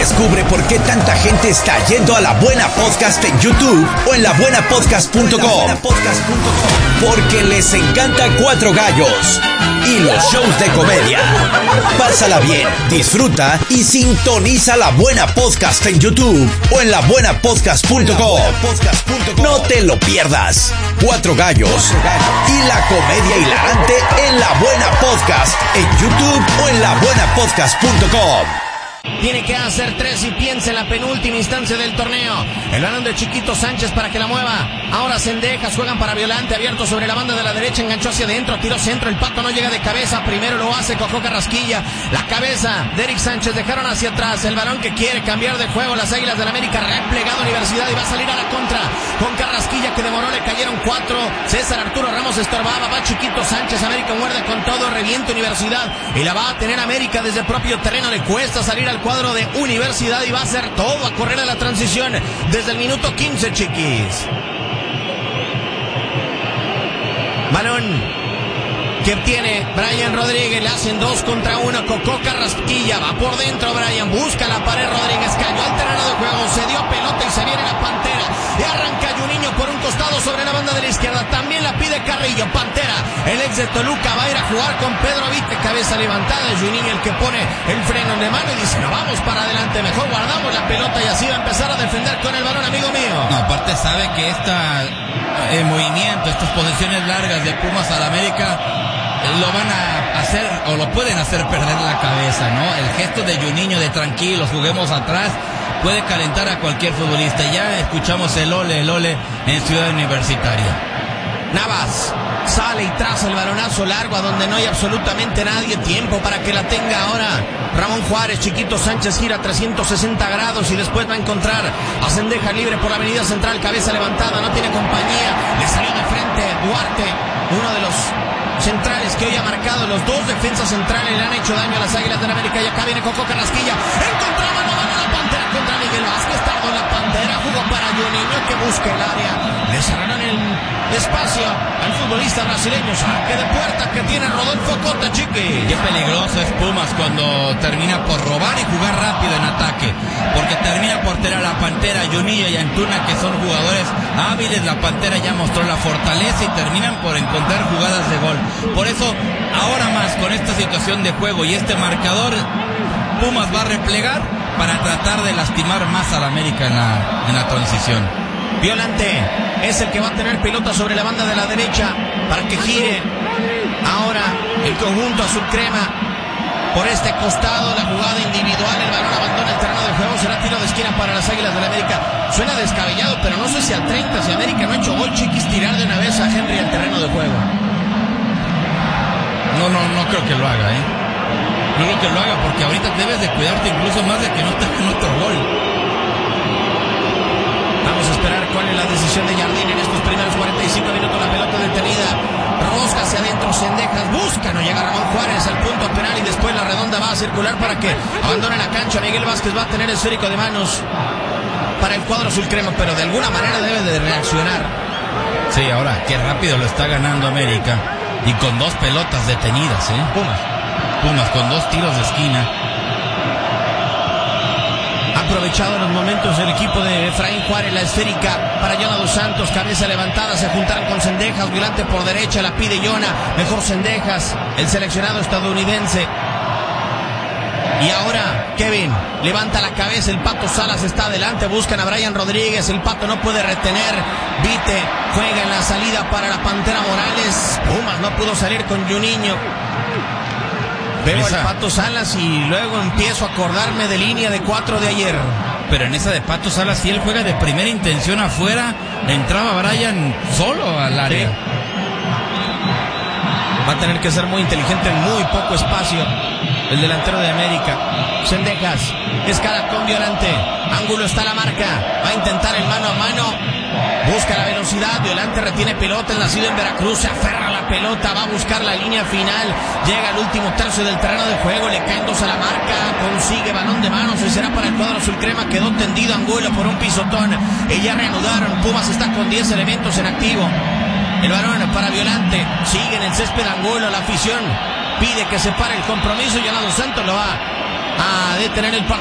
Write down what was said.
Descubre por qué tanta gente está yendo a La Buena Podcast en YouTube o en labuenapodcast.com. Porque les encanta Cuatro Gallos y los shows de comedia. Pásala bien, disfruta y sintoniza La Buena Podcast en YouTube o en labuenapodcast.com. No te lo pierdas. Cuatro Gallos y la comedia hilarante en La Buena Podcast en YouTube o en labuenapodcast.com. Tiene que hacer 3 y piensa en la penúltima instancia del torneo. El balón de Chiquito Sánchez para que la mueva. Ahora Cendejas, juegan para Violante, abierto sobre la banda de la derecha, enganchó hacia adentro, tiró centro, el Pato no llega de cabeza, primero lo hace Coco Carrasquilla, la cabeza de Eric Sánchez, dejaron hacia atrás, el balón que quiere cambiar de juego, las Águilas del América, replegado Universidad y va a salir a la contra, con Carrasquilla que demoró, le cayeron 4, César Arturo Ramos estorbaba, va Chiquito Sánchez, América muerde con todo, revienta Universidad, y la va a tener América desde el propio terreno, le cuesta salir al cuadro de Universidad y va a hacer todo a correr a la transición desde el minuto 15, chiquis. Balón que obtiene Brian Rodríguez, le hacen 2 contra 1, Coco Carrasquilla, va por dentro Brian, busca la pared Rodríguez, cayó al terreno de juego, se dio pelota y se viene la Pantera, y arranca Juninho por un costado sobre la banda de la izquierda, también la pide Carrillo, Pantera, el ex de Toluca va a ir a jugar con Pedro Vique, cabeza levantada, Juninho el que pone el freno de mano y dice, no vamos para adelante, mejor guardamos la pelota y así va a empezar a defender con el balón, amigo mío. No, aparte sabe que movimiento, estas posiciones largas de Pumas al América lo van a hacer o lo pueden hacer perder la cabeza, ¿no? El gesto de Juninho de tranquilos, juguemos atrás, puede calentar a cualquier futbolista. Ya escuchamos el ole en Ciudad Universitaria. Navas sale y traza el balonazo largo a donde no hay absolutamente nadie, tiempo para que la tenga ahora Ramón Juárez, Chiquito Sánchez gira 360 grados y después va a encontrar a Cendeja libre por la avenida central, cabeza levantada, no tiene compañía, le salió de frente Duarte, uno de los centrales que hoy ha marcado, los 2 defensas centrales le han hecho daño a las Águilas del América y acá viene Coco Carrasquilla, encontraba la Pantera contra Miguel Vázquez, tardó la Pantera, jugó para Juninho que busca el área, le cerraron el espacio al futbolista brasileño, saque de puerta que tiene Rodolfo Cota, chiqui. Qué peligroso es Pumas cuando termina por robar y jugar rápido en ataque, porque termina por tener a la Pantera, Juninho y Antuna que son jugadores hábiles, la Pantera ya mostró la fortaleza y terminan por encontrar jugadas de gol. Por eso, ahora más con esta situación de juego y este marcador, Pumas va a replegar para tratar de lastimar más al América en la transición. Violante es el que va a tener pelota sobre la banda de la derecha para que gire ahora el conjunto azul crema por este costado, la jugada individual, el balón abandona el terreno de juego, será tiro de esquina para las Águilas del América. Suena descabellado, pero no sé si al 30, si América no ha hecho gol, chiquis, tirar de una vez a Henry al terreno de juego. No creo que lo haga, No creo que lo haga porque ahorita debes de cuidarte incluso más de que no te hagan otro gol. Vamos a esperar cuál es la decisión de Jardín en estos primeros 45 minutos, la pelota detenida, rosca hacia adentro, Cendejas busca, no llega Ramón Juárez al punto penal y después la redonda va a circular para que abandone la cancha, Miguel Vázquez va a tener el esférico de manos para el cuadro azul crema, pero de alguna manera debe de reaccionar. Sí, ahora, qué rápido lo está ganando América y con 2 pelotas detenidas, Pumas con 2 tiros de esquina. Aprovechado los momentos del equipo de Efraín Juárez, la esférica para Jonah dos Santos, cabeza levantada, se juntaron con Cendejas, Violante por derecha, la pide Jonah, mejor Cendejas, el seleccionado estadounidense. Y ahora Kevin levanta la cabeza, el Pato Salas está adelante, buscan a Brian Rodríguez, el Pato no puede retener, Vite juega en la salida para la Pantera Morales, Pumas no pudo salir con Juninho. Veo al Pato Salas y luego empiezo a acordarme de línea de 4 de ayer. Pero en esa de Pato Salas, si él juega de primera intención afuera, entraba Brian solo al área. Sí. Va a tener que ser muy inteligente en muy poco espacio el delantero de América. Cendejas, escala con Violante, ángulo está la marca, va a intentar el mano a mano, busca la velocidad, Violante retiene pelota, el nacido en Veracruz, se aferra a la pelota, va a buscar la línea final, llega al último tercio del terreno de juego, le caen 2 a la marca, consigue balón de manos y será para el cuadro azul crema, quedó tendido Angulo por un pisotón, y ya reanudaron, Pumas está con 10 elementos en activo, el balón para Violante, sigue en el césped Angulo, la afición pide que se pare el compromiso y Jonah dos Santos lo va a detener el partido.